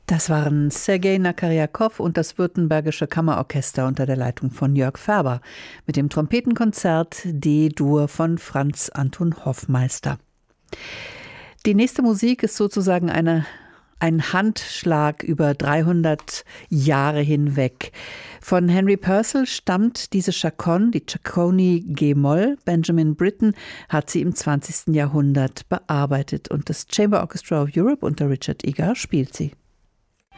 Das waren Sergei Nakarjakow und das Württembergische Kammerorchester unter der Leitung von Jörg Färber mit dem Trompetenkonzert D-Dur von Franz Anton Hoffmeister. Die nächste Musik ist sozusagen ein Handschlag über 300 Jahre hinweg. Von Henry Purcell stammt diese Chaconne, die Ciccone G-Moll. Benjamin Britten hat sie im 20. Jahrhundert bearbeitet und das Chamber Orchestra of Europe unter Richard Egar spielt sie.